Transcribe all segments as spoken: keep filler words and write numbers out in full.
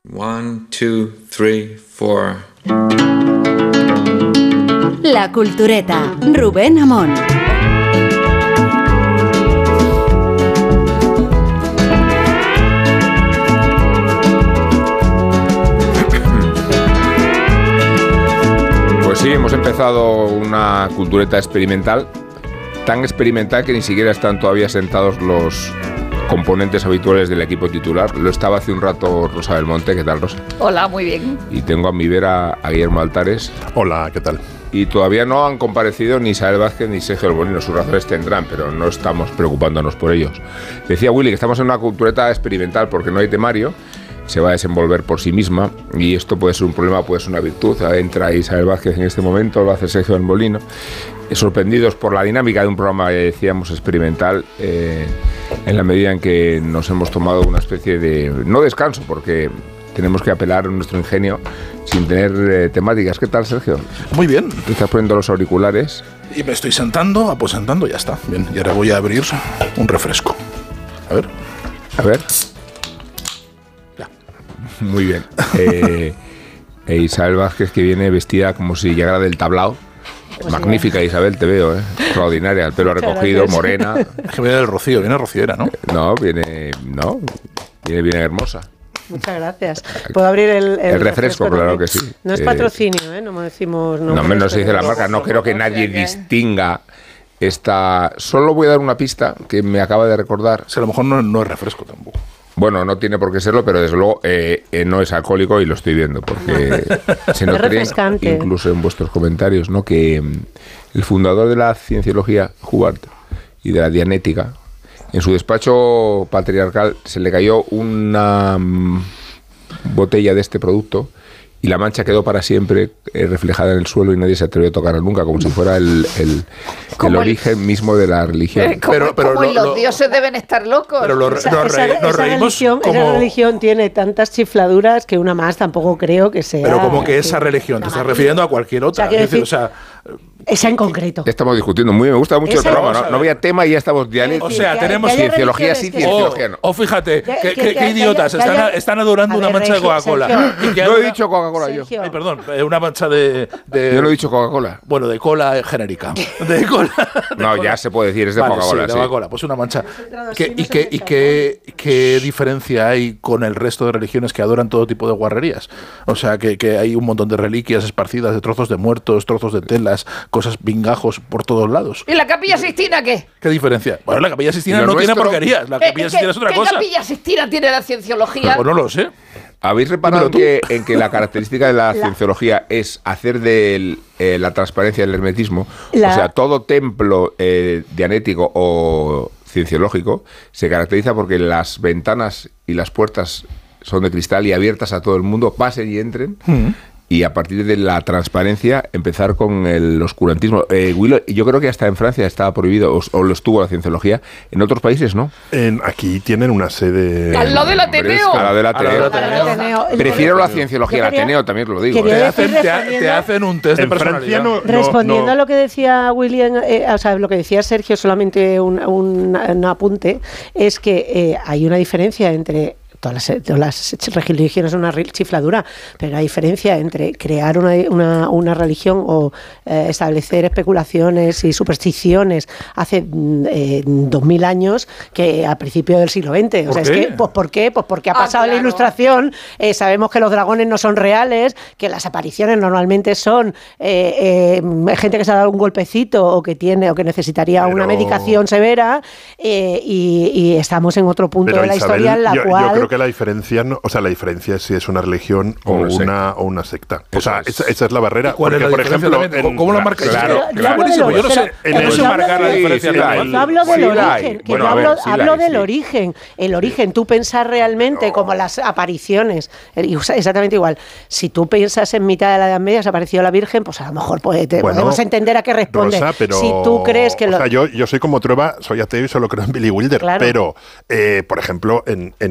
One, two, three, four. La Cultureta, Rubén Amón. Pues sí, hemos empezado una cultureta experimental, tan experimental que ni siquiera están todavía sentados los componentes habituales del equipo titular. Lo estaba hace un rato Rosa del Monte. ¿Qué tal, Rosa? Hola, muy bien. Y tengo a mi vera a Guillermo Altares. Hola, ¿qué tal? Y todavía no han comparecido ni Isabel Vázquez ni Sergio Albolino. Sus razones tendrán, pero no estamos preocupándonos por ellos. Decía Willy que estamos en una cultureta experimental porque no hay temario. Se va a desenvolver por sí misma y esto puede ser un problema, puede ser una virtud. Entra Isabel Vázquez en este momento, lo hace Sergio Albolino. Sorprendidos por la dinámica de un programa, decíamos, experimental, eh, en la medida en que nos hemos tomado una especie de, no descanso, porque tenemos que apelar a nuestro ingenio sin tener eh, temáticas. ¿Qué tal, Sergio? Muy bien. Te estás poniendo los auriculares. Y me estoy sentando, aposentando, ya está. Bien, y ahora voy a abrir un refresco. A ver. A ver. Muy bien. Eh, e Isabel Vázquez, que viene vestida como si llegara del tablao. Pues magnífica, Isabel, te veo, ¿eh? Extraordinaria, el pelo recogido, morena. Es que viene del Rocío, viene rociera, ¿no? No, viene, no, viene bien hermosa. Muchas gracias. ¿Puedo abrir el, el, el refresco? refresco claro que sí. No es patrocinio, ¿eh? No me decimos... No, no menos se dice la marca. No quiero que nadie distinga esta... Solo voy a dar una pista que me acaba de recordar. O sea, a lo mejor no, no es refresco tampoco. Bueno, no tiene por qué serlo, pero desde luego eh, eh, no es alcohólico y lo estoy viendo, porque se notaría incluso en vuestros comentarios, ¿no? Que um, el fundador de la cienciología, Hubbard, y de la dianética, en su despacho patriarcal se le cayó una um, botella de este producto y la mancha quedó para siempre eh, reflejada en el suelo y nadie se atrevió a tocarla nunca, como si fuera el, el, el origen el, mismo de la religión. Eh, como, pero, pero como lo, los lo, dioses deben estar locos. Pero lo, esa, nos, esa, re, nos esa reímos religión, como... Esa religión tiene tantas chifladuras que una más tampoco creo que sea... Pero como que esa religión, te estás refiriendo a cualquier otra. O sea, es decir, o sea, esa en concreto. Estamos discutiendo muy bien, me gusta mucho esa, el programa, ¿no? No había tema y ya estamos dialogando. O sea, tenemos cienciología sí, cienciología no. O fíjate, qué idiotas, están, están adorando una mancha de Coca-Cola. No he dicho Coca-Cola yo. Ay, perdón, una mancha de, de... Yo no he dicho Coca-Cola. Bueno, de cola genérica. De cola. De no, cola. Ya se puede decir, es de vale, Coca-Cola. Sí, de sí. Coca-Cola, pues una mancha. ¿Qué, ¿Y, qué, y qué, qué diferencia hay con el resto de religiones que adoran todo tipo de guarrerías? O sea, que, que hay un montón de reliquias esparcidas, de trozos de muertos, trozos de telas, cosas vingajos por todos lados. ¿Y la Capilla Sixtina qué? ¿Qué diferencia? Bueno, la Capilla Sixtina no nuestro? tiene porquerías. La Capilla ¿Qué, Sixtina es otra ¿qué cosa. ¿Qué Capilla Sixtina tiene la cienciología? Pues no lo sé. ¿Habéis reparado en que, en que la característica de la, la cienciología es hacer de eh, la transparencia del hermetismo? La... O sea, todo templo eh, dianético o cienciológico se caracteriza porque las ventanas y las puertas son de cristal y abiertas a todo el mundo, pasen y entren. Mm. Y a partir de la transparencia empezar con el oscurantismo. Eh, Willow, yo creo que hasta en Francia estaba prohibido, o, o lo estuvo la cienciología. En otros países, ¿no? En, aquí tienen una sede... ¡Al lado del Ateneo! Al lado del Ateneo. Prefiero la cienciología, el Ateneo también lo digo. Te hacen, te, te hacen un test de personalidad. No, Respondiendo no. a lo que decía William, eh, o sea, lo que decía Sergio, solamente un, un, un apunte, es que eh, hay una diferencia entre... Todas las, todas las religiones son una chifladura, pero la diferencia entre crear una, una, una religión o eh, establecer especulaciones y supersticiones hace eh, dos mil años que al principio del siglo veinte. O sea, es que, pues, ¿por qué? Pues porque ha pasado ah, claro. la Ilustración, eh, sabemos que los dragones no son reales, que las apariciones normalmente son eh, eh, gente que se ha dado un golpecito o que tiene o que necesitaría pero... una medicación severa eh, y, y estamos en otro punto pero, de la Isabel, historia en la yo, cual... Yo creo que la diferencia, no, o sea, la diferencia es si es una religión o una, o una secta. O sea, esa, esa es la barrera. ¿Cuál porque, es la por ejemplo, en, ¿cómo lo marcas? Claro, claro. Yo, yo no sé, en eso marcar la diferencia. Yo hablo del origen, que yo hablo, hablo del origen. El origen, tú pensas realmente como las apariciones, exactamente igual. Si tú piensas en mitad de la Edad Media se ha aparecido la Virgen, pues a lo mejor pues, te, bueno, podemos entender a qué responde. Rosa, pero, si tú crees que... O lo... sea, yo, yo soy como Trueba, soy ateo y solo creo en Billy Wilder, claro. pero, eh, por ejemplo, en, en el catolicismo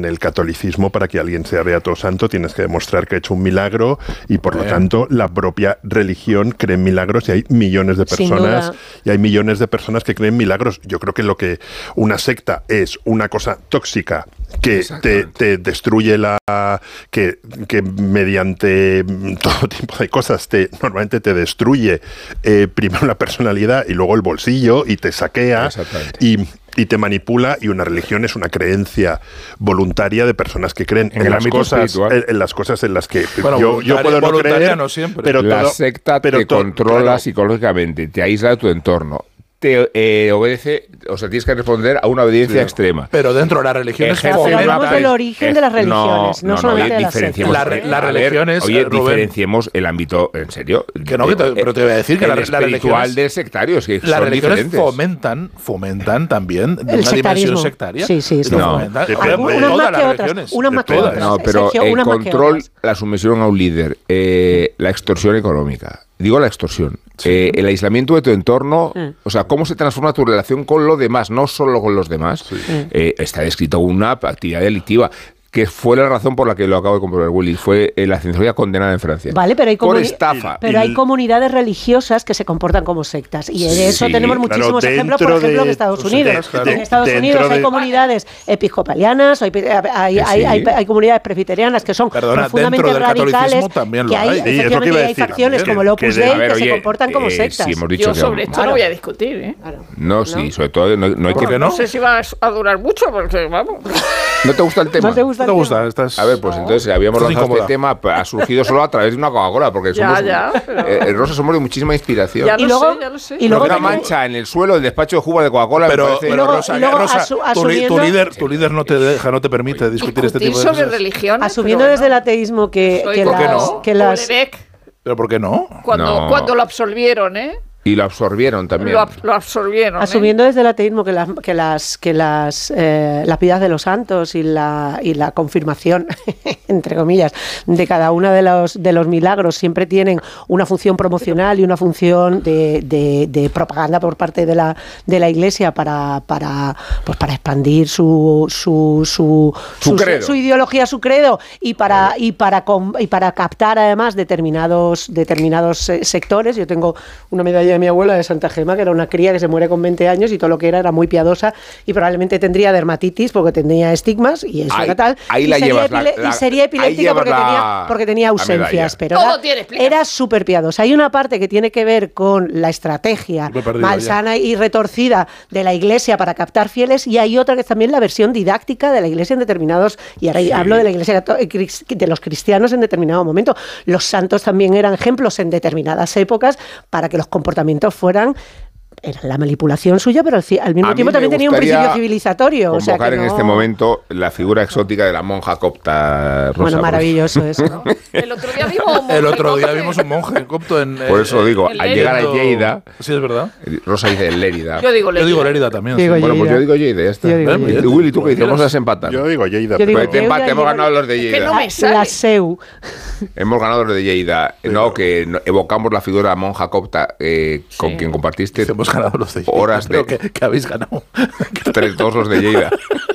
catolicismo, para que alguien sea beato o santo, tienes que demostrar que ha hecho un milagro y, por lo tanto, la propia religión cree en milagros y hay millones de personas y hay millones de personas que creen milagros. Yo creo que lo que una secta es una cosa tóxica que te, te destruye la... Que, que mediante todo tipo de cosas te normalmente te destruye eh, primero la personalidad y luego el bolsillo y te saquea y, y te manipula, y una religión es una creencia voluntaria de personas que creen en, en las cosas en, en las cosas en las que bueno, yo, yo puedo no creer, no siempre. pero la todo, secta pero te to, controla claro. psicológicamente, te aísla de tu entorno, te eh, obedece, o sea, tienes que responder a una obediencia sí. extrema. Pero dentro de las religiones... Pero hablamos del origen de las religiones, no, no, no solamente no, de las sectas. La, las religiones... Oye, Rubén, diferenciemos el ámbito, en serio. Que no, que te, pero te voy a decir que el la, la espiritual del sectario, es que las son religiones diferentes. fomentan, fomentan también el una dimensión sectaria. Sí, sí, sí. No. Fomentan. Unas más que otras. Unas más que otras. No, pero Sergio, el control, la sumisión a un líder, eh, la extorsión económica. Digo la extorsión. Sí. Eh, el aislamiento de tu entorno, mm. o sea, cómo se transforma tu relación con lo demás, no solo con los demás. Sí. Eh, está descrito una actividad delictiva, que fue la razón por la que lo acabo de comprobar, Willy, fue eh, la cienciología condenada en Francia. Vale, pero hay, por estafa. Pero hay comunidades religiosas que se comportan como sectas. Y de eso sí, tenemos muchísimos claro, ejemplos, por ejemplo, de, en Estados Unidos. De, claro. En Estados Unidos de, hay comunidades episcopalianas, hay, hay, sí. hay, hay, hay comunidades presbiterianas que son Perdona, profundamente radicales. También lo que hay, hay. Efectivamente, hay facciones como el Opus Dei que, que se comportan como sectas. Sí, hemos dicho Yo que sobre esto no voy a discutir, ¿eh? No, sí, sobre todo no hay que... No sé si va a durar mucho, porque vamos... ¿No te gusta el tema? ¿No te gusta? ¿No te gusta? Estás... A ver, pues entonces habíamos lanzado este tema, ha surgido solo a través de una Coca-Cola, porque somos, ya, ya, pero... eh, Rosa, somos de muchísima inspiración. Ya lo y luego, sé, ya lo sé. Y luego una tenemos... mancha en el suelo del despacho de Juba de Coca-Cola. Pero, me parece... pero luego, Rosa, luego Rosa asu tu, asumiendo... tu líder, tu líder no te deja, no te permite discutir este tipo de sobre cosas. Religión. Asumiendo desde el ateísmo que, que ¿Por qué las... no? Que las... ¿Pero por qué no? Cuando, no. cuando lo absorbieron, ¿eh? Y lo absorbieron también. Lo, ab lo absorbieron. Asumiendo ¿eh? desde el ateísmo que las que las que las eh, las vidas de los santos y la y la confirmación entre comillas de cada uno de los de los milagros siempre tienen una función promocional y una función de, de, de propaganda por parte de la de la Iglesia para para pues para expandir su su su, su, su, su, su ideología, su credo y para y para y para captar además determinados determinados sectores. Yo tengo una medalla de mi abuela de Santa Gema, que era una cría que se muere con veinte años y todo lo que era era muy piadosa y probablemente tendría dermatitis porque tenía estigmas y eso ahí, era tal. Ahí y, la sería llevas, la, la, y sería epiléptica porque, la, tenía, porque tenía ausencias. Pero todo era, tiene era súper piadosa. Hay una parte que tiene que ver con la estrategia malsana y retorcida de la Iglesia para captar fieles y hay otra que es también la versión didáctica de la Iglesia en determinados, y ahora sí. hablo de la Iglesia de los cristianos en determinado momento. Los santos también eran ejemplos en determinadas épocas para que los comportamientos fueran era la manipulación suya, pero al mismo tiempo también tenía un principio civilizatorio. Convocar o sea que en no... este momento la figura exótica de la monja copta Rosa. Bueno, maravilloso eso, ¿no? El otro día vimos un monje El otro día vimos un monje copto en... Por eso digo, al llegar a Lleida... Sí, es verdad. Rosa dice Lérida. Yo digo Lérida. Yo digo Lérida también. Digo sí. Bueno, pues yo digo Lleida, ya está. Lleida. Willy, ¿tú qué dices? Vamos a desempatar. Yo digo Lleida. Yo digo pues te empate, hemos ganado los de Lleida. Que no me sale. La Seu. Hemos ganado los de Lleida. No, que evocamos la figura de la monja copta eh, con sí. quien compartiste. Hemos ganado los de Lleida. Horas de... Que, que habéis ganado. tres dos los de Lleida.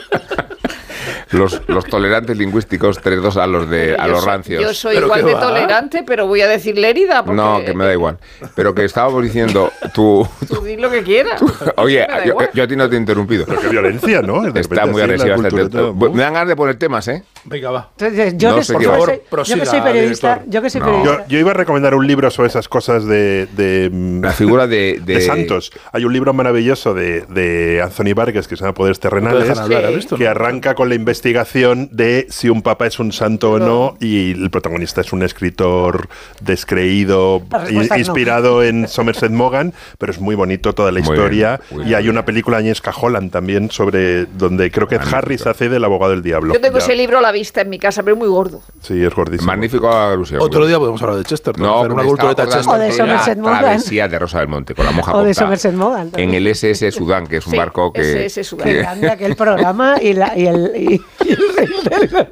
Los, los tolerantes lingüísticos, tres dos a los de a los soy, rancios. Yo soy pero igual de va? tolerante, pero voy a decir Lérida. Porque... No, que me da igual. Pero que estábamos diciendo, tú... Tú di lo que quieras. Tú, oye, yo, yo a ti no te he interrumpido. Pero qué violencia, ¿no? Está muy agresiva. Me dan ganas de poner temas, ¿eh? Venga, va. Yo, no que, sé por favor, soy, prosiga, yo que soy periodista. Yo, que soy no. periodista. Yo, yo iba a recomendar un libro sobre esas cosas de... de la figura de, de... de santos. Hay un libro maravilloso de, de Anthony Vargas que se llama Poderes Terrenales, no hablar, ¿has visto? que arranca con la investigación de si un papa es un santo o no, y el protagonista es un escritor descreído, inspirado no. en Somerset Maugham, pero es muy bonito toda la muy historia. Bien, y bien. Hay una película de Agnieszka Holland también sobre donde creo que Magnífico. Harris hace del abogado del diablo. Yo tengo ya. ese libro a la vista en mi casa, pero es muy gordo. Sí, es gordísimo. Magnífico alusión. Otro día podemos hablar de Chester. No, hacer una cultureta Chester. O de Somerset Maugham. Travesía de Rosa del Monte con la monja O de copta, Somerset Maugham. En el S S Sudán, que es un sí, barco que... S S Sudán. Que grande aquel programa y, la, y el... Y, y el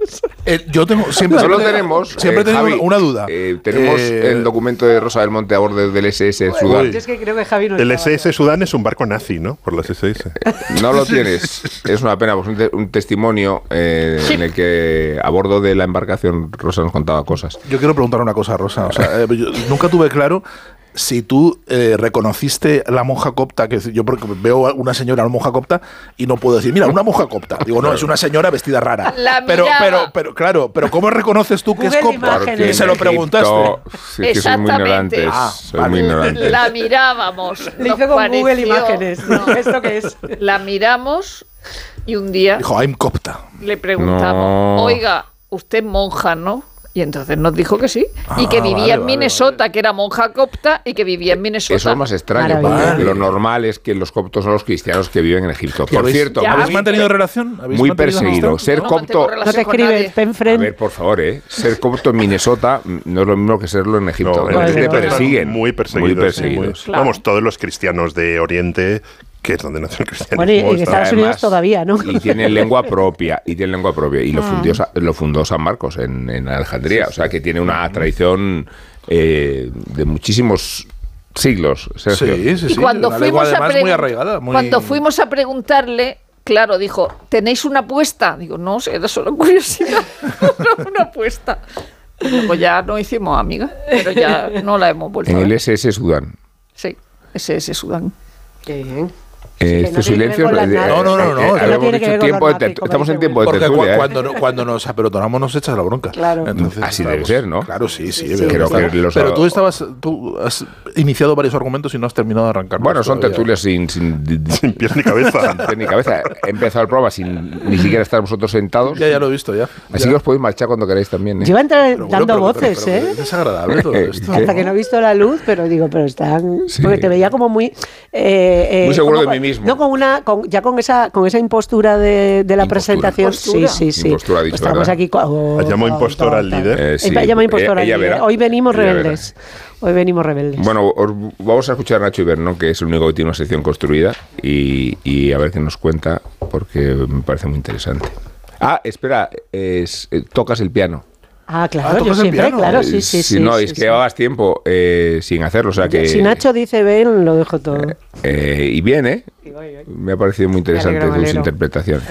Eh, yo tengo siempre. Solo siempre- tenemos. Siempre eh, he tenido Javi, una duda. eh, tenemos Eh, el documento de Rosa del Monte a bordo del S S Sudán. Yo es que creo que Javi no El estaba. S S Sudán es un barco nazi, ¿no? Por las S S. No lo tienes. Es una pena, pues un, te- un testimonio eh, Sí. en el que a bordo de la embarcación Rosa nos contaba cosas. Yo quiero preguntar una cosa, Rosa. O sea, eh, yo nunca tuve claro si tú eh, reconociste la monja copta, que yo porque veo a una señora, una monja copta, y no puedo decir, mira, una monja copta. Digo, no, es una señora vestida rara. La pero, miraba. pero, pero, claro, pero ¿cómo reconoces tú que es Google copta? Imágenes. Que se lo en Egipto- preguntaste. Sí, que soy muy Exactamente. ignorantes. Ah, soy vale. muy ignorantes. La mirábamos. Le nos hice con Google pareció- Imágenes. No. ¿Esto qué es? La miramos y un día Dijo, I'm copta. le preguntamos, No. oiga, usted es monja, ¿no? Y entonces nos dijo que sí. y que Ah, vivía vale, en vale, Minnesota, vale. que era monja copta y que vivía en Minnesota. Eso es más extraño, Maravilla. porque lo normal es que los coptos son los cristianos que viven en Egipto. ¿Y Por habéis- cierto, Ya, ¿Habéis muy, mantenido relación? ¿Habéis muy mantenido perseguido. amistad? Ser No mantengo copto. relación No te con escribes, nadie. pen A friend. ver, por favor, ¿eh? Ser copto en Minnesota no es lo mismo que serlo en Egipto. No, En en Egipto Egipto te están persiguen. Muy perseguidos. Muy sí, perseguidos. muy- Claro. Vamos, todos los cristianos de Oriente, que es donde nació el cristianismo. Bueno, y en está- Estados Unidos todavía, ¿no? Y tienen lengua propia, y tienen lengua propia. Y lo fundó, Sa- lo fundó San Marcos en, en Alejandría. O sea, que tiene una tradición eh, de muchísimos siglos, Sergio. Sí, sí, Y sí. cuando una lengua fuimos a además muy pregun- arraigada. Muy... cuando fuimos a preguntarle, claro, dijo, ¿tenéis una apuesta? Digo, no, era solo curiosidad. No, una apuesta. Y luego ya no hicimos amigas, pero ya no la hemos vuelto En a el ver. S S Sudán. Sí, ese es Sudán. Qué bien. Eh, que no este tiene que ver silencio. con las eh, nazis. No, no, no, no, eh, que no habíamos tiene que dicho ver con tiempo los de nazis, ter- como Estamos en dice tiempo de Porque tertulia. cua- ¿eh? cuando, no- cuando nos apelotonamos nos echas la bronca. Claro. Entonces, Así debe estamos- ser, ¿no? Claro, sí, sí. Sí, debe creo estar. que los- Pero tú estabas, tú has iniciado varios argumentos y no has terminado de arrancar. Bueno, son tertulias sin, sin, Sin pies ni cabeza. sin pie ni cabeza. He empezado el programa sin ni siquiera estar vosotros sentados. Ya, ya lo he visto, ya. Así Ya. que os podéis marchar cuando queráis también. ¿eh? Yo iba a entrar Pero bueno, dando pero- voces, pero- pero ¿eh? Es desagradable todo esto. Hasta que no he visto la luz, pero digo, pero están. Sí. Porque te veía como muy. eh, eh, Muy seguro como de con- mí mismo. No, con una. Con, ya con esa, con esa impostura de, de la Impostura. presentación. Impostura. Sí, sí, sí. Impostura, ha dicho, Pues estamos ¿verdad? aquí. co- oh, Llamó oh, impostora oh, al oh, líder. Eh, sí. Eh, llama impostora Ella- ella al líder. verá. Hoy venimos Ella verá. rebeldes. Hoy venimos rebeldes. Bueno, os, vamos a escuchar a Nacho Iberno, que es el único que tiene una sección construida, y, y a ver qué nos cuenta, porque me parece muy interesante. Ah, espera, es, eh, tocas el piano. Ah, Ah, claro, yo tocas el siempre, piano. claro, Eh, sí, sí, si sí. no, sí, es sí. que llevabas tiempo eh, sin hacerlo, o sea que... Si Nacho dice ven, lo dejo todo. eh, y bien, ¿eh? Me ha parecido muy interesante alegro, me tus alegro. interpretaciones.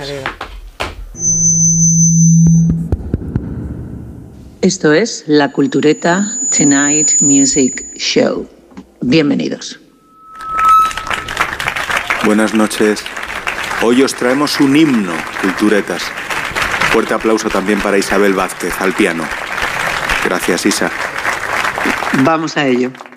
Esto es La Cultureta Tonight Music Show. Bienvenidos. Buenas noches. Hoy os traemos un himno, culturetas. Fuerte aplauso también para Isabel Vázquez, al piano. Gracias, Isa. Vamos a ello.